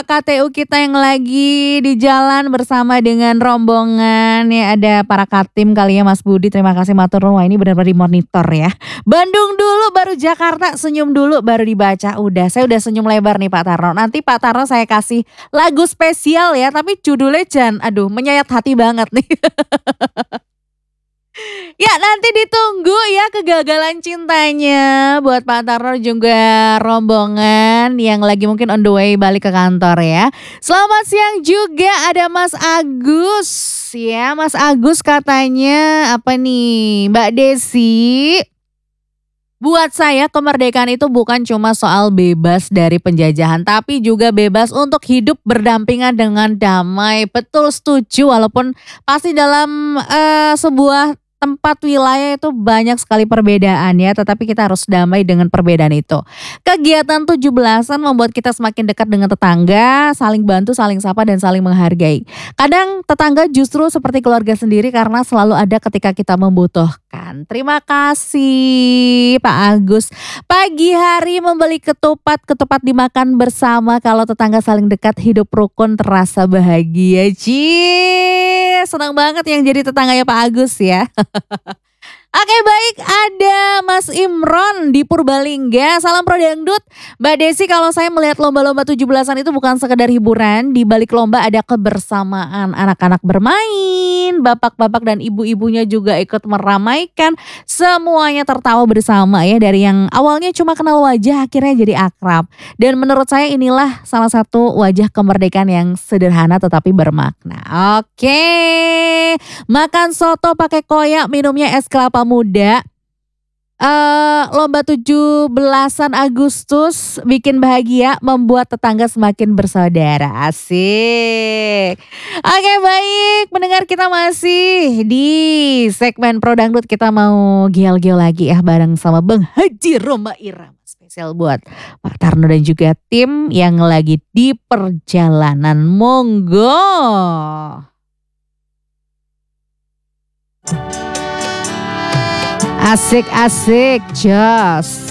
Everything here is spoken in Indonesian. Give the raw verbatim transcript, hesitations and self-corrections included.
K T U kita yang lagi di jalan bersama dengan rombongan ya, ada para Katim kali ya Mas Budi, terima kasih matur nuwun. Wah ini benar-benar dimonitor ya. Bandung dulu baru Jakarta, senyum dulu baru dibaca. Udah, saya udah senyum lebar nih Pak Tarno. Nanti Pak Tarno saya kasih lagu spesial ya, tapi judulnya Jan, aduh menyayat hati banget nih. Ya nanti ditunggu ya kegagalan cintanya buat Pak Tarno juga rombongan yang lagi mungkin on the way balik ke kantor ya. Selamat siang juga ada Mas Agus ya. Mas Agus katanya apa nih Mbak Desi? Buat saya kemerdekaan itu bukan cuma soal bebas dari penjajahan, tapi juga bebas untuk hidup berdampingan dengan damai. Betul setuju, walaupun pasti dalam eh, sebuah tempat wilayah itu banyak sekali perbedaan ya, tetapi kita harus damai dengan perbedaan itu. Kegiatan tujuh belasan membuat kita semakin dekat dengan tetangga, saling bantu, saling sapa dan saling menghargai. Kadang tetangga justru seperti keluarga sendiri karena selalu ada ketika kita membutuhkan. Terima kasih Pak Agus. Pagi hari membeli ketupat, ketupat dimakan bersama. Kalau tetangga saling dekat, hidup rukun terasa bahagia. Cie, senang banget yang jadi tetangganya Pak Agus ya. Oke baik, ada Mas Imron di Purbalingga. Salam Pro Dangdut. Mbak Desi, kalau saya melihat lomba-lomba tujuh belasan itu bukan sekedar hiburan. Di balik lomba ada kebersamaan. Anak-anak bermain, bapak-bapak dan ibu-ibunya juga ikut meramaikan. Semuanya tertawa bersama ya. Dari yang awalnya cuma kenal wajah akhirnya jadi akrab. Dan menurut saya inilah salah satu wajah kemerdekaan yang sederhana tetapi bermakna. Oke, makan soto pakai koyak, minumnya es kelapa muda. Uh, lomba tujuh belasan Agustus bikin bahagia, membuat tetangga semakin bersaudara. Asik. Oke baik, mendengar kita masih di segmen Pro Dangdut. Kita mau gial-gial lagi ya bareng sama Bang Haji Roma Irama. Spesial buat Pak Tarno dan juga tim yang lagi di perjalanan. Monggo. Asik-asik, jos.